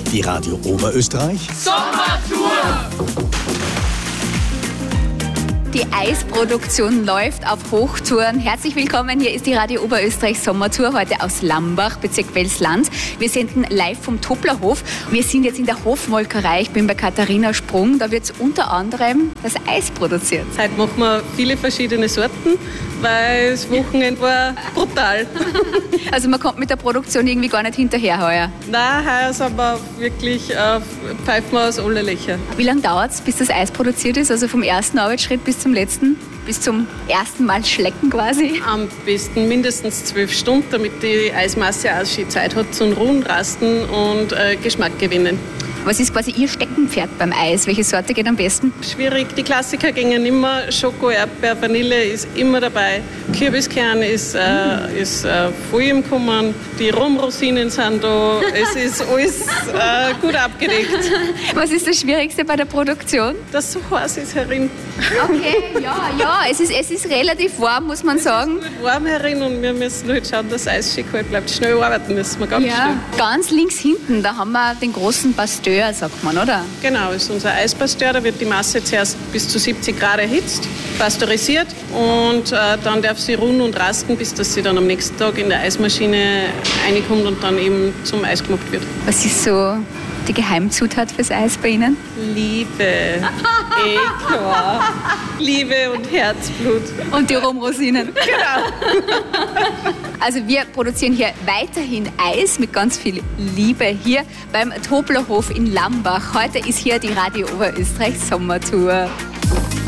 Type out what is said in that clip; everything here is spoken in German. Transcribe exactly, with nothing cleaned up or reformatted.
Die Radio Oberösterreich Sommertour! Die Eisproduktion läuft auf Hochtouren. Herzlich willkommen, hier ist die Radio Oberösterreich Sommertour, heute aus Lambach, Bezirk Welsland. Wir senden live vom Toblerhof. Wir sind jetzt in der Hofmolkerei, ich bin bei Katharina Sprung. Da wird unter anderem das Eis produziert. Heute machen wir viele verschiedene Sorten, weil das Wochenende war brutal. Also man kommt mit der Produktion irgendwie gar nicht hinterher heuer. Nein, heuer sind wir wirklich, äh, pfeifen wir aus alle Löcher. Wie lange dauert es, bis das Eis produziert ist? Also vom ersten Arbeitsschritt bis zum letzten? Bis zum ersten Mal schlecken quasi? Am besten mindestens zwölf Stunden, damit die Eismasse auch schon Zeit hat zum Ruhen, Rasten und äh, Geschmack gewinnen. Was ist quasi Ihr Steckenpferd beim Eis? Welche Sorte geht am besten? Schwierig, die Klassiker gingen immer. Schoko, Erdbeer, Vanille ist immer dabei. Kürbiskern ist, äh, ist äh, voll im Kommen. Die Rumrosinen sind da. Es ist alles äh, gut abgedeckt. Was ist das Schwierigste bei der Produktion? Dass es so heiß ist herin. Okay, ja, ja. Es ist, es ist relativ warm, muss man sagen. Es ist gut warm herin und wir müssen halt schauen, dass das Eis schön kalt bleibt. Schnell arbeiten müssen wir ganz ja. schnell. Ganz links hinten, da haben wir den großen Pasteur, sagt man, oder? Genau, ist unser Eispasteur. Da wird die Masse zuerst bis zu siebzig Grad erhitzt, pasteurisiert und äh, dann darf sie ruhen und rasten, bis dass sie dann am nächsten Tag in der Eismaschine reinkommt und dann eben zum Eis gemacht wird. Was ist so die Geheimzutat fürs Eis bei Ihnen? Liebe, eh klar. Liebe und Herzblut. Und die Rumrosinen. Genau. Also wir produzieren hier weiterhin Eis mit ganz viel Liebe hier beim Toblerhof in Lambach. Heute ist hier die Radio Oberösterreich Sommertour.